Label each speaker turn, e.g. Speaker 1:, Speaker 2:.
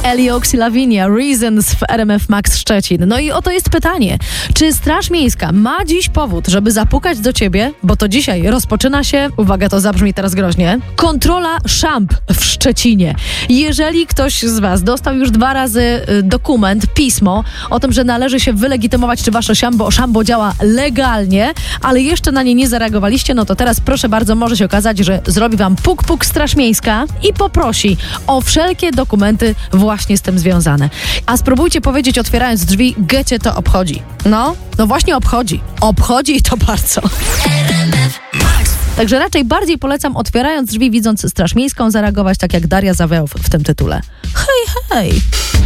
Speaker 1: Eliox i Lavinia, Reasons w RMF Max Szczecin. No i oto jest pytanie. Czy Straż Miejska ma dziś powód, żeby zapukać do ciebie? Bo to dzisiaj rozpoczyna się, uwaga, to zabrzmi teraz groźnie, kontrola szamb w Szczecinie. Jeżeli ktoś z was dostał już 2 razy dokument, pismo o tym, że należy się wylegitymować, czy wasze szambo działa legalnie, ale jeszcze na nie nie zareagowaliście, no to teraz proszę bardzo, może się okazać, że zrobi wam puk Straż Miejska i poprosi o wszelkie dokumenty właśnie z tym związane. A spróbujcie powiedzieć, otwierając drzwi, gecie to obchodzi. No właśnie obchodzi. Obchodzi i to bardzo. Także raczej bardziej polecam, otwierając drzwi, widząc Straż Miejską, zareagować tak jak Daria Zawełw w tym tytule. Hej!